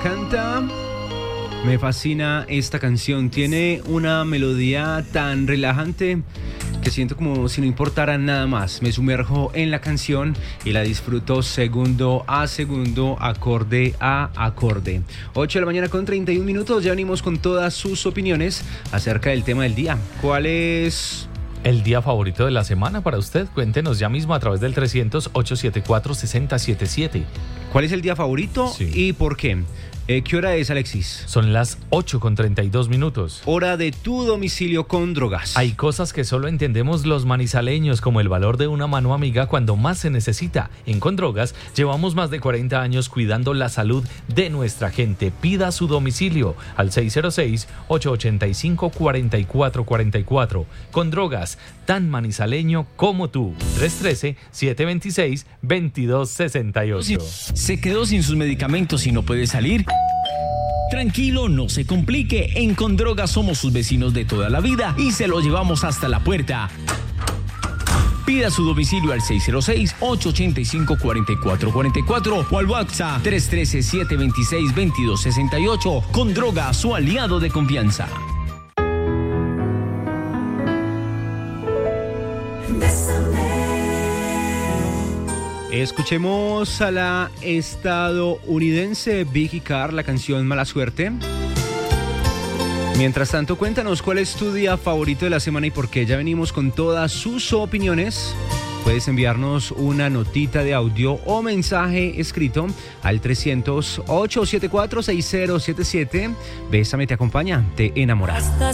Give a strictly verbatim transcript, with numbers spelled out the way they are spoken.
Canta. Me fascina esta canción. Tiene una melodía tan relajante que siento como si no importara nada más. Me sumerjo en la canción y la disfruto segundo a segundo, acorde a acorde. ocho de la mañana con treinta y un minutos. Ya venimos con todas sus opiniones acerca del tema del día. ¿Cuál es el día favorito de la semana para usted? Cuéntenos ya mismo a través del trescientos, ochocientos setenta y cuatro, sesenta setenta y siete. ¿Cuál es el día favorito Sí. y por qué? Eh, ¿Qué hora es, Alexis? Son las ocho con treinta y dos minutos. Hora de tu domicilio con drogas. Hay cosas que solo entendemos los manizaleños, como el valor de una mano amiga cuando más se necesita. En Condrogas llevamos más de cuarenta años cuidando la salud de nuestra gente. Pida su domicilio al seis cero seis, ocho ocho cinco, cuatro cuatro cuatro cuatro. Condrogas, tan manizaleño como tú. tres uno tres, siete dos seis, dos dos seis ocho. ¿Se quedó sin sus medicamentos y no puede salir? Tranquilo, no se complique. En Condrogas somos sus vecinos de toda la vida y se lo llevamos hasta la puerta. Pida su domicilio al seis cero seis, ocho ocho cinco, cuatro cuatro cuatro cuatro o al WhatsApp tres uno tres, siete dos seis, dos dos seis ocho. Condrogas, su aliado de confianza. Escuchemos a la estadounidense Vicky Carr, la canción Mala Suerte. Mientras tanto, cuéntanos cuál es tu día favorito de la semana y por qué. Ya venimos con todas sus opiniones. Puedes enviarnos una notita de audio o mensaje escrito al trescientos, ochocientos setenta y cuatro, sesenta setenta y siete. Bésame te acompaña, te enamora.